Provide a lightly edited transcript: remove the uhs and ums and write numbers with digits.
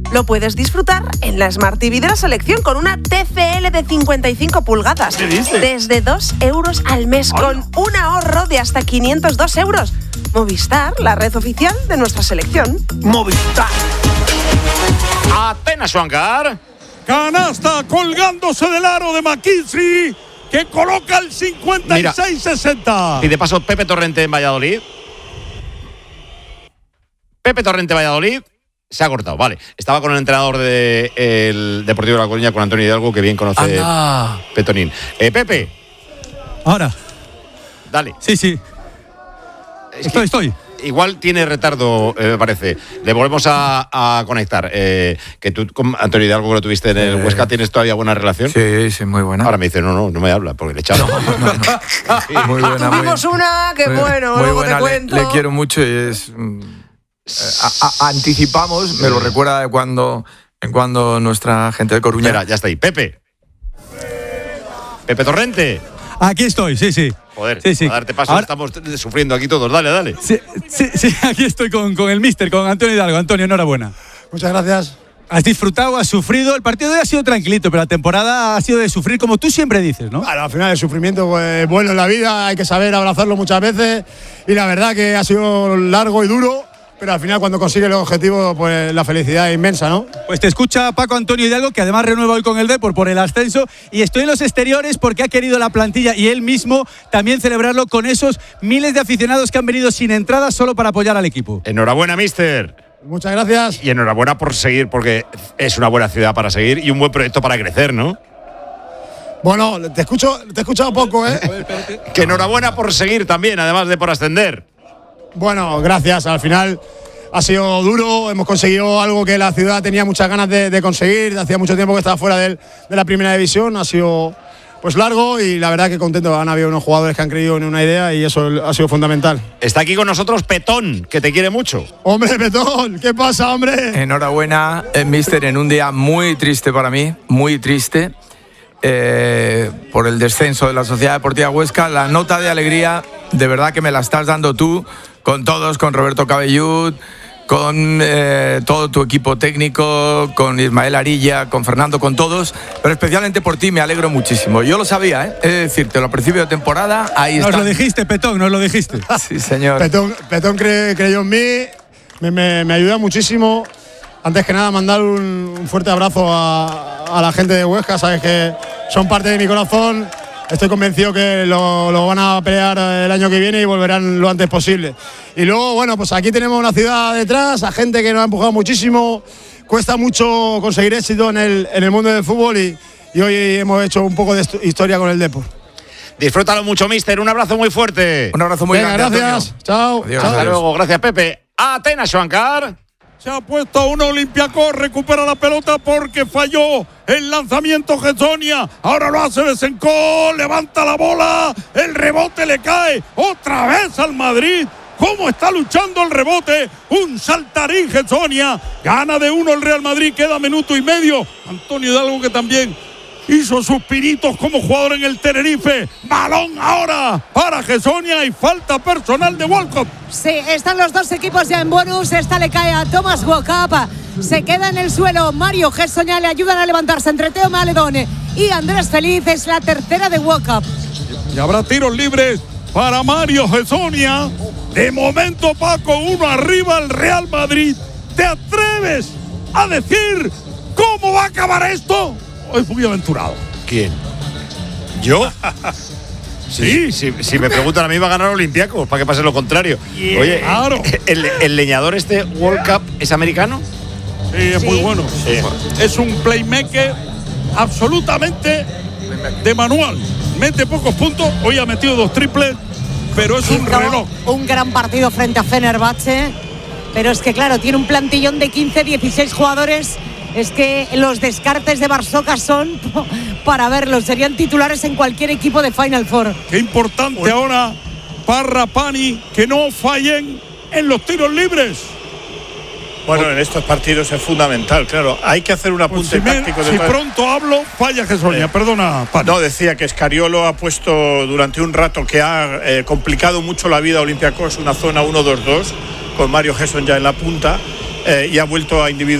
lo puedes disfrutar en la Smart TV de la selección con una TCL de 55 pulgadas. ¿Qué dices? Desde 2 euros al mes, con un ahorro de hasta 502 euros. Movistar, la red oficial de nuestra selección. Movistar. Atenas Juancar. Canasta colgándose del aro de McKinsey, que coloca el 56-60. Y de paso, Pepe Torrente en Valladolid. Pepe Torrente Valladolid. Se ha cortado, vale. Estaba con el entrenador del Deportivo de La Coruña, con Antonio Hidalgo, que bien conoce Petonín. Pepe. Ahora. Dale. Sí. Estoy. Igual tiene retardo, me parece. Le volvemos a conectar. Que tú con Antonio Hidalgo, que lo tuviste en el Huesca, ¿tienes todavía buena relación? Sí, muy buena. Ahora me dice, no me habla, porque le echaba. Sí. Muy buena. Tuvimos una que bueno, muy luego buena, te cuento. le quiero mucho y es... anticipamos, me lo recuerda de cuando nuestra gente de Coruña... Mira, ya está ahí. Pepe Torrente. Aquí estoy, sí. Joder, sí. a darte paso, Ahora, estamos sufriendo aquí todos. Dale. Sí, aquí estoy con el míster, con Antonio Hidalgo. Antonio, enhorabuena. Muchas gracias. Has disfrutado, has sufrido. El partido de hoy ha sido tranquilito, pero la temporada ha sido de sufrir, como tú siempre dices, ¿no? Bueno, al final el sufrimiento pues, bueno en la vida, hay que saber abrazarlo muchas veces y la verdad que ha sido largo y duro, pero al final cuando consigue el objetivo, pues la felicidad es inmensa, ¿no? Pues te escucha Paco Antonio Hidalgo, que además renueva hoy con el Depor por el ascenso, y estoy en los exteriores porque ha querido la plantilla y él mismo también celebrarlo con esos miles de aficionados que han venido sin entradas solo para apoyar al equipo. Enhorabuena, mister. Muchas gracias. Y enhorabuena por seguir, porque es una buena ciudad para seguir y un buen proyecto para crecer, ¿no? Bueno, te he escuchado poco, ¿eh? Que enhorabuena por seguir también, además de por ascender. Bueno, gracias. Al final ha sido duro, hemos conseguido algo que la ciudad tenía muchas ganas de conseguir. Hacía mucho tiempo que estaba fuera de la primera división, ha sido pues largo y la verdad que contento. Han habido unos jugadores que han creído en una idea y eso ha sido fundamental. Está aquí con nosotros Petón, que te quiere mucho. Hombre, Petón, ¿qué pasa, hombre? Enhorabuena, mister, en un día muy triste para mí, muy triste, por el descenso de la Sociedad Deportiva Huesca. La nota de alegría, de verdad que me la estás dando tú, con todos, con Roberto Cabellut, con todo tu equipo técnico, con Ismael Arilla, con Fernando, con todos, pero especialmente por ti me alegro muchísimo. Yo lo sabía, he de decírtelo, a principio de temporada, ahí está. Nos lo dijiste, Petón, nos lo dijiste. Sí, señor. Petón creyó en mí, me ayuda muchísimo. Antes que nada, mandar un fuerte abrazo a la gente de Huesca, sabes que son parte de mi corazón. Estoy convencido que lo van a pelear el año que viene y volverán lo antes posible. Y luego, bueno, pues aquí tenemos una ciudad detrás, a gente que nos ha empujado muchísimo. Cuesta mucho conseguir éxito en el mundo del fútbol y hoy hemos hecho un poco de historia con el Depor. Disfrútalo mucho, mister. Un abrazo muy fuerte. Un abrazo muy grande, gracias. Antonio. Chao. Adiós. Hasta luego. Gracias, Pepe. Atenas Juancar. Se ha puesto a un Olympiacos, recupera la pelota porque falló el lanzamiento Getsonia. Ahora lo hace Besenkov, levanta la bola, el rebote le cae otra vez al Madrid. ¿Cómo está luchando el rebote? Un saltarín Getsonia. Gana de 1 el Real Madrid, queda minuto y medio. Antonio Hidalgo, que también hizo sus pinitos como jugador en el Tenerife. Balón ahora para Getsonia y falta personal de World Cup. Sí, están los dos equipos ya en bonus. Esta le cae a Thomas Walkup. Se queda en el suelo Mario Getsonia, le ayudan a levantarse entre Teo Maledón y Andrés Feliz. Es la tercera de Walkup. Y habrá tiros libres para Mario Getsonia. De momento, Paco, 1 arriba el Real Madrid. ¿Te atreves a decir cómo va a acabar esto? Es muy aventurado. ¿Quién? ¿Yo? Sí, si me preguntan a mí va a ganar Olympiacos, para que pase lo contrario. Oye, claro. ¿el leñador este World Cup es americano? Sí, es muy bueno. Sí. Es un playmaker absolutamente de manual. Mete pocos puntos, hoy ha metido 2 triples, pero es un reloj. Un gran partido frente a Fenerbahce, pero es que claro, tiene un plantillón de 15, 16 jugadores. Es que los descartes de Barsoca son para verlos, serían titulares en cualquier equipo de Final Four. Qué importante ahora Parra, Pani, que no fallen en los tiros libres. Bueno, en estos partidos es fundamental, claro. Hay que hacer un apunte táctico. Si pronto hablo, falla Getsonia, perdona, Pani. No, decía que Scariolo ha puesto durante un rato que ha complicado mucho la vida a Olympiacos, una zona 1-2-2, con Mario Getson ya en la punta, y ha vuelto a individualizar